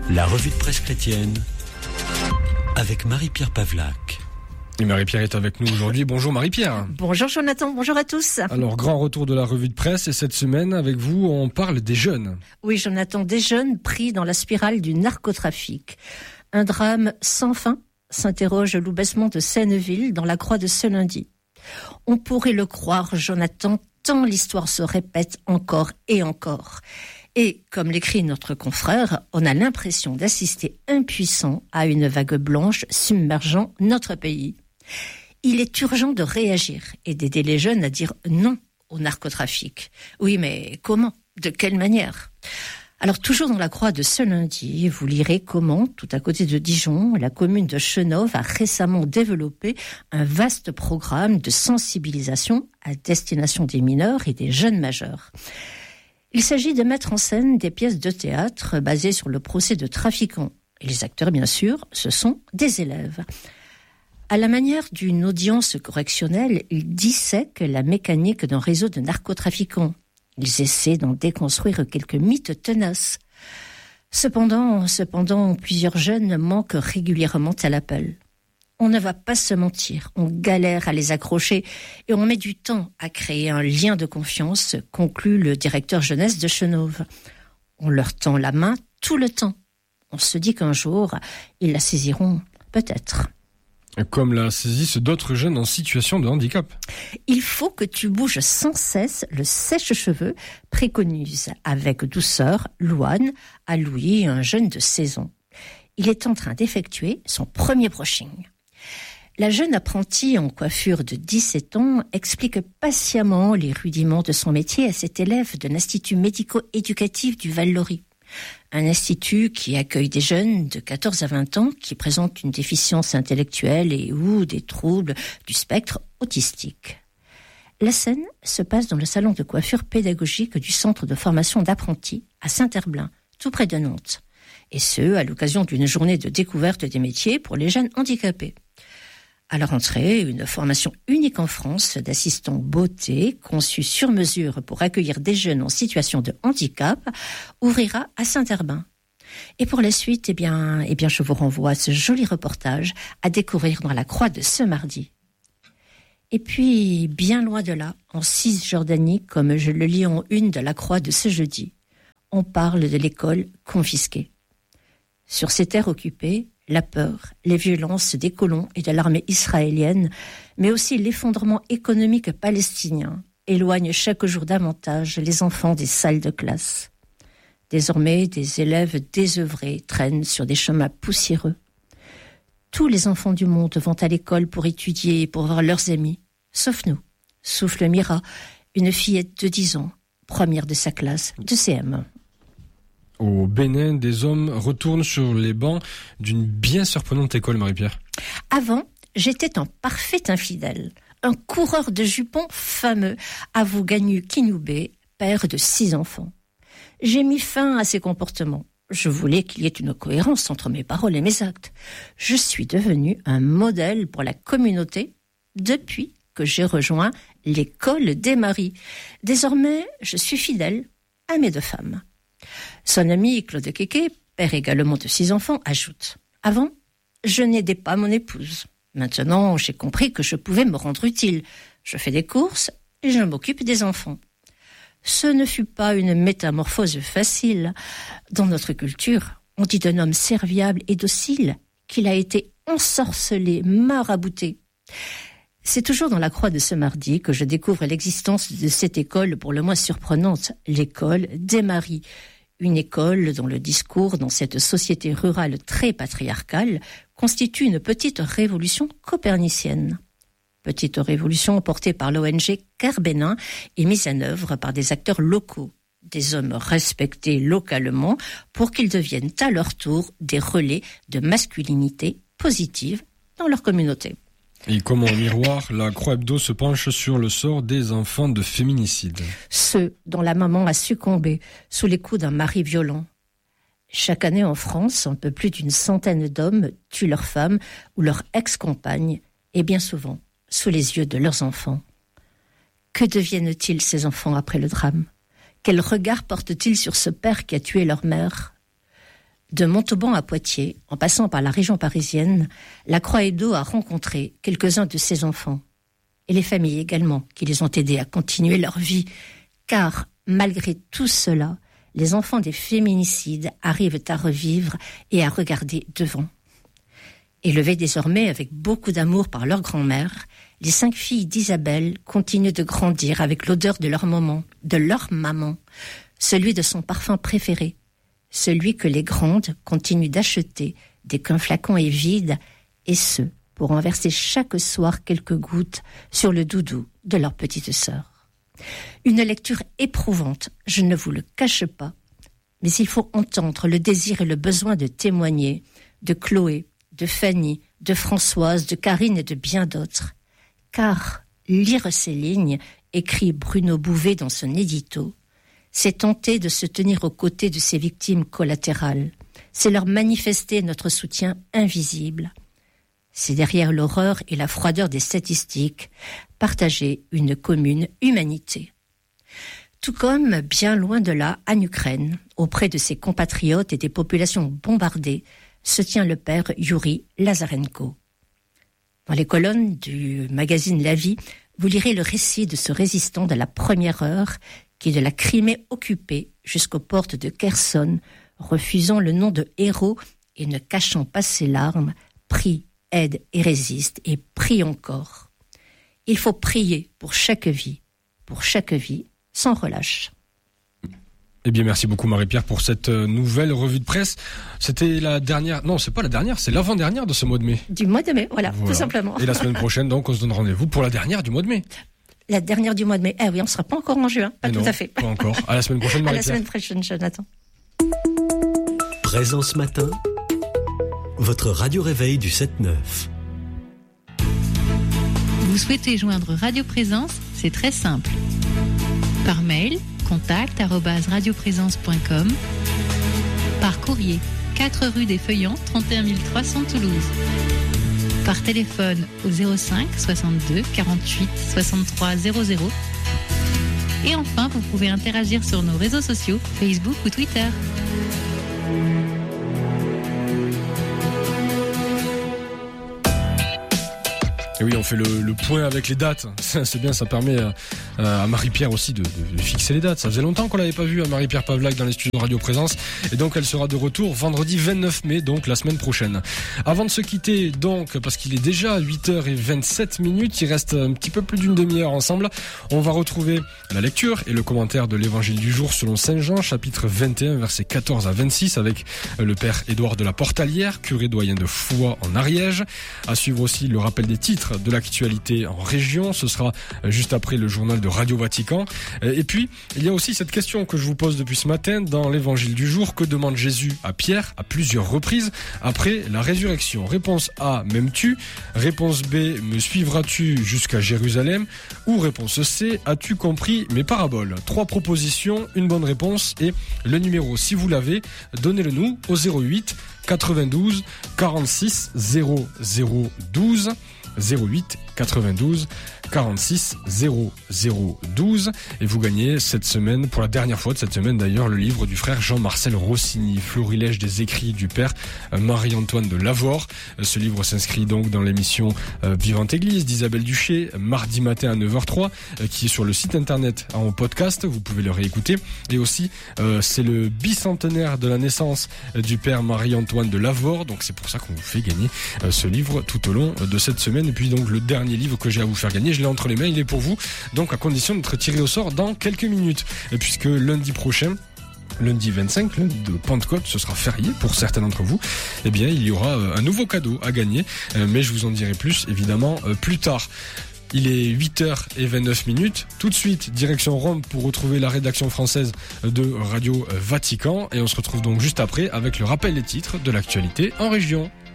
La revue de presse chrétienne avec Marie-Pierre Pavlac. Et Marie-Pierre est avec nous aujourd'hui. Bonjour Marie-Pierre. Bonjour Jonathan, bonjour à tous. Alors, grand retour de la revue de presse et cette semaine, avec vous, on parle des jeunes. Oui Jonathan, des jeunes pris dans la spirale du narcotrafic. Un drame sans fin, s'interroge Lou Besmond de Senneville dans la Croix de ce lundi. On pourrait le croire, Jonathan, tant l'histoire se répète encore et encore. Et, comme l'écrit notre confrère, on a l'impression d'assister impuissant à une vague blanche submergeant notre pays. Il est urgent de réagir et d'aider les jeunes à dire non au narcotrafic. Oui, mais comment ? De quelle manière ? Alors, toujours dans la Croix de ce lundi, vous lirez comment, tout à côté de Dijon, la commune de Chenôve a récemment développé un vaste programme de sensibilisation à destination des mineurs et des jeunes majeurs. Il s'agit de mettre en scène des pièces de théâtre basées sur le procès de trafiquants. Et les acteurs, bien sûr, ce sont des élèves. À la manière d'une audience correctionnelle, ils dissèquent la mécanique d'un réseau de narcotrafiquants. Ils essaient d'en déconstruire quelques mythes tenaces. Cependant, plusieurs jeunes manquent régulièrement à l'appel. On ne va pas se mentir, on galère à les accrocher et on met du temps à créer un lien de confiance, conclut le directeur jeunesse de Chenôve. On leur tend la main tout le temps. On se dit qu'un jour, ils la saisiront, peut-être. Comme la saisissent d'autres jeunes en situation de handicap. Il faut que tu bouges sans cesse le sèche-cheveux, préconise avec douceur Louane à Louis, un jeune de 16 ans. Il est en train d'effectuer son premier brushing. La jeune apprentie en coiffure de 17 ans explique patiemment les rudiments de son métier à cet élève de l'Institut médico-éducatif du Val-Laurie. Un institut qui accueille des jeunes de 14 à 20 ans qui présentent une déficience intellectuelle et ou des troubles du spectre autistique. La scène se passe dans le salon de coiffure pédagogique du centre de formation d'apprentis à Saint-Herblain, tout près de Nantes. Et ce, à l'occasion d'une journée de découverte des métiers pour les jeunes handicapés. À la rentrée, une formation unique en France d'assistants beauté, conçue sur mesure pour accueillir des jeunes en situation de handicap, ouvrira à Saint-Herblain. Et pour la suite, je vous renvoie à ce joli reportage à découvrir dans la Croix de ce mardi. Et puis, bien loin de là, en Cisjordanie, comme je le lis en une de la Croix de ce jeudi, on parle de l'école confisquée. Sur ces terres occupées, la peur, les violences des colons et de l'armée israélienne, mais aussi l'effondrement économique palestinien, éloignent chaque jour davantage les enfants des salles de classe. Désormais, des élèves désœuvrés traînent sur des chemins poussiéreux. Tous les enfants du monde vont à l'école pour étudier et pour voir leurs amis, sauf nous, souffle Mira, une fillette de 10 ans, première de sa classe de CM. Au Bénin, des hommes retournent sur les bancs d'une bien surprenante école, Marie-Pierre. Avant, j'étais un parfait infidèle, un coureur de jupons fameux, avoue Gagnu Kinoubé, père de 6 enfants. J'ai mis fin à ces comportements. Je voulais qu'il y ait une cohérence entre mes paroles et mes actes. Je suis devenu un modèle pour la communauté depuis que j'ai rejoint l'école des maris. Désormais, je suis fidèle à mes 2 femmes. Son ami Claude Kéké, père également de 6 enfants, ajoute « Avant, je n'aidais pas mon épouse. Maintenant, j'ai compris que je pouvais me rendre utile. Je fais des courses et je m'occupe des enfants. » Ce ne fut pas une métamorphose facile. Dans notre culture, on dit d'un homme serviable et docile qu'il a été ensorcelé, marabouté. C'est toujours dans la Croix de ce mardi que je découvre l'existence de cette école pour le moins surprenante, l'école des maris. Une école dont le discours, dans cette société rurale très patriarcale, constitue une petite révolution copernicienne. Petite révolution portée par l'ONG Cœur Bénin et mise en œuvre par des acteurs locaux, des hommes respectés localement pour qu'ils deviennent à leur tour des relais de masculinité positive dans leur communauté. Et comme en miroir, la Croix Hebdo se penche sur le sort des enfants de féminicide. Ceux dont la maman a succombé sous les coups d'un mari violent. Chaque année en France, un peu plus d'une centaine d'hommes tuent leurs femmes ou leurs ex-compagnes, et bien souvent sous les yeux de leurs enfants. Que deviennent-ils ces enfants après le drame ? Quel regard portent-ils sur ce père qui a tué leur mère ? De Montauban à Poitiers, en passant par la région parisienne, la Croix-Edo a rencontré quelques-uns de ses enfants. Et les familles également, qui les ont aidés à continuer leur vie. Car, malgré tout cela, les enfants des féminicides arrivent à revivre et à regarder devant. Élevées désormais avec beaucoup d'amour par leur grand-mère, les 5 filles d'Isabelle continuent de grandir avec l'odeur de leur maman, celui de son parfum préféré, celui que les grandes continuent d'acheter dès qu'un flacon est vide, et ce, pour en verser chaque soir quelques gouttes sur le doudou de leur petite sœur. Une lecture éprouvante, je ne vous le cache pas, mais il faut entendre le désir et le besoin de témoigner de Chloé, de Fanny, de Françoise, de Karine et de bien d'autres. Car lire ces lignes, écrit Bruno Bouvet dans son édito, c'est tenter de se tenir aux côtés de ces victimes collatérales. C'est leur manifester notre soutien invisible. C'est derrière l'horreur et la froideur des statistiques, partager une commune humanité. Tout comme, bien loin de là, en Ukraine, auprès de ses compatriotes et des populations bombardées, se tient le père Yuri Lazarenko. Dans les colonnes du magazine La Vie, vous lirez le récit de ce résistant de la première heure qui, de la Crimée occupée jusqu'aux portes de Kherson, refusant le nom de héros et ne cachant pas ses larmes, prie, aide et résiste, et prie encore. Il faut prier pour chaque vie, sans relâche. Eh bien, merci beaucoup Marie-Pierre pour cette nouvelle revue de presse. C'était la dernière, non, c'est pas la dernière, c'est l'avant-dernière de ce mois de mai. Du mois de mai, voilà. Tout simplement. Et la semaine prochaine, donc, on se donne rendez-vous pour la dernière du mois de mai. La dernière du mois de mai. Eh oui, on ne sera pas encore en juin, pas tout à fait. Pas encore. À la semaine prochaine, Marie-Pierre. À la semaine prochaine, Jonathan. Présence matin, votre radio réveil du 7-9. Vous souhaitez joindre Radio Présence, c'est très simple. Par mail, contact@radioprésence.com. Par courrier, 4 rue des Feuillants, 31 300 Toulouse. Par téléphone au 05 62 48 63 00. Et enfin, vous pouvez interagir sur nos réseaux sociaux, Facebook ou Twitter. Et oui, on fait le point avec les dates. C'est bien, ça permet à Marie-Pierre aussi de fixer les dates. Ça faisait longtemps qu'on l'avait pas vue, Marie-Pierre Pavlac, dans les studios Radio Présence. Et donc, elle sera de retour vendredi 29 mai, donc la semaine prochaine. Avant de se quitter, donc, parce qu'il est déjà 8h27, il reste un petit peu plus d'une demi-heure ensemble. On va retrouver la lecture et le commentaire de l'évangile du jour selon Saint Jean, chapitre 21, versets 14 à 26, avec le père Édouard de la Portalière, curé doyen de Foix en Ariège. À suivre aussi le rappel des titres de l'actualité en région, ce sera juste après le journal de Radio Vatican. Et puis, il y a aussi cette question que je vous pose depuis ce matin dans l'évangile du jour. Que demande Jésus à Pierre à plusieurs reprises après la résurrection? Réponse A, m'aimes-tu? Réponse B, me suivras-tu jusqu'à Jérusalem? Ou réponse C, as-tu compris mes paraboles? 3 propositions, une bonne réponse et le numéro, si vous l'avez, donnez-le nous au 08 92 46 0012. 08 92 46 0012 et vous gagnez cette semaine, pour la dernière fois de cette semaine d'ailleurs, le livre du frère Jean-Marcel Rossini, Florilège des écrits du père Marie-Antoine de Lavore. Ce livre s'inscrit donc dans l'émission Vivante Église d'Isabelle Duché, mardi matin à 9h03, qui est sur le site internet en podcast, vous pouvez le réécouter. Et aussi c'est le bicentenaire de la naissance du père Marie-Antoine de Lavore, donc c'est pour ça qu'on vous fait gagner ce livre tout au long de cette semaine. Et puis donc le dernier livre que j'ai à vous faire gagner, je l'ai entre les mains, il est pour vous, donc à condition d'être tiré au sort dans quelques minutes. Et puisque lundi prochain, lundi 25, lundi de Pentecôte, ce sera férié pour certains d'entre vous, eh bien il y aura un nouveau cadeau à gagner, mais je vous en dirai plus évidemment plus tard. Il est 8h29. Tout de suite, direction Rome pour retrouver la rédaction française de Radio Vatican. Et on se retrouve donc juste après avec le rappel des titres de l'actualité en région.